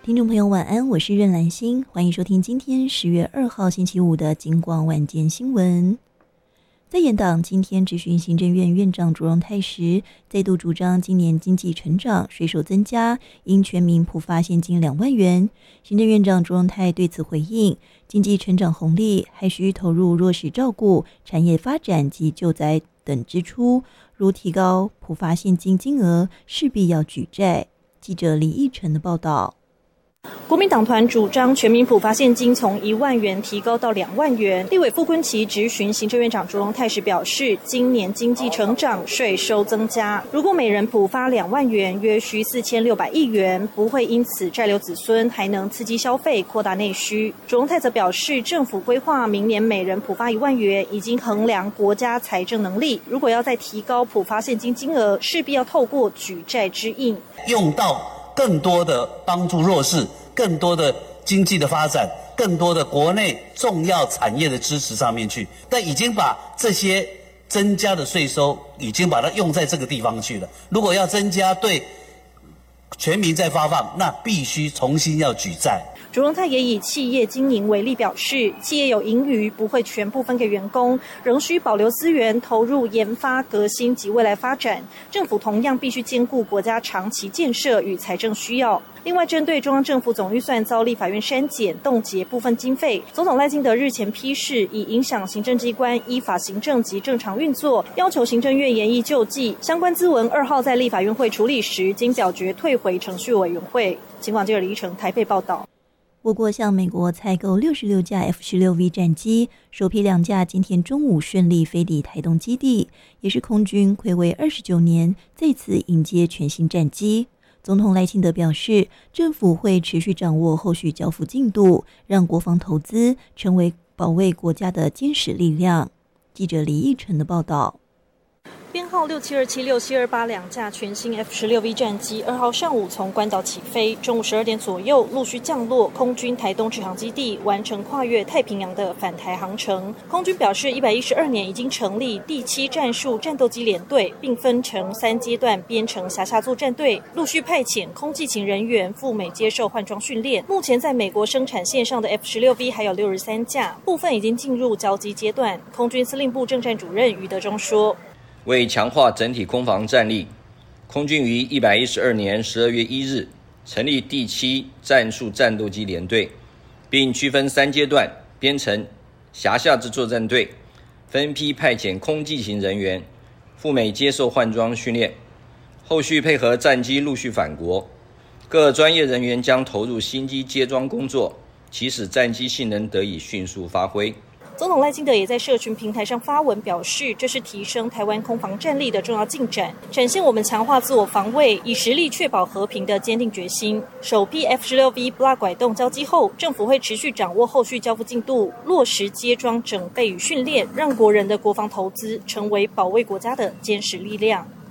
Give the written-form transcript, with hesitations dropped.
听众朋友晚安，我是任兰心，欢迎收听今天10月2号星期五的金广晚间新闻。在野党今天质询行政院院长卓荣泰时，再度主张今年经济成长、税收增加，应全民普发现金2万元。行政院长卓荣泰对此回应，经济成长红利还需投入弱势照顾、产业发展及救灾等支出，如提高普发现金金额，势必要举债。记者李义成的报道。 国民党团主张全民普发现金从1万元提高到2万元。立委傅昆萁质询行政院长卓荣泰时表示，今年经济成长、税收增加，如果每人普发2万元，约需4600亿元，不会因此债留子孙，还能刺激消费、扩大内需。卓荣泰则表示，政府规划明年每人普发1万元，已经衡量国家财政能力，如果要再提高普发现金金额，势必要透过举债支应， 用到更多的帮助弱势，更多的经济的发展，更多的国内重要产业的支持上面去，但已经把这些增加的税收已经把它用在这个地方去了。如果要增加对全民再发放，那必须重新要举债。 卓荣泰也以企业经营为例，表示企业有盈余不会全部分给员工，仍需保留资源投入研发、革新及未来发展。政府同样必须兼顾国家长期建设与财政需要。另外，针对中央政府总预算遭立法院删减、冻结部分经费，总统赖清德日前批示，以影响行政机关依法行政及正常运作，要求行政院研议救济。相关资文2号在立法院会处理时，经表决退回程序委员会。警广记者李义成台北报道。 我国向美国采购66架 F-16V 战机，首批2架今天中午顺利飞抵台东基地，也是空军睽违29年再次迎接全新战机。总统赖清德表示，政府会持续掌握后续交付进度，让国防投资成为保卫国家的坚实力量。记者李义成的报道。 编号6727、6728两架全新 F-16V 战机2号上午从关岛起飞，中午12点左右陆续降落空军台东直航基地，完成跨越太平洋的返台航程。空军表示，112年已经成立第7战术战斗机联队，并分成3阶段编成辖下作战队，陆续派遣空技勤人员赴美接受换装训练。目前在美国生产线上的 F-16V 还有63架，部分已经进入交机阶段。空军司令部政战主任余德忠说， 为强化整体空防战力，空军于112年12月1日成立第7战术战斗机联队，并区分3阶段编成辖下之作战队，分批派遣空技勤人员赴美接受换装训练，后续配合战机陆续返国，各专业人员将投入新机接装工作，期使战机性能得以迅速发挥。 总统赖清德也在社群平台上发文表示，这是提升台湾空防战力的重要进展，展现我们强化自我防卫、以实力确保和平的坚定决心。首批 F-16V 不拉拐动交机后，政府会持续掌握后续交付进度，落实接装整备与训练，让国人的国防投资成为保卫国家的坚实力量。